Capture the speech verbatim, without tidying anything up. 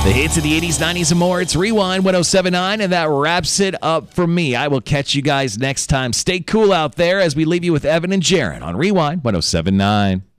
The hits of the eighties, nineties, and more. It's Rewind one oh seven point nine, and that wraps it up for me. I will catch you guys next time. Stay cool out there as we leave you with Evan and Jaron on Rewind one oh seven point nine.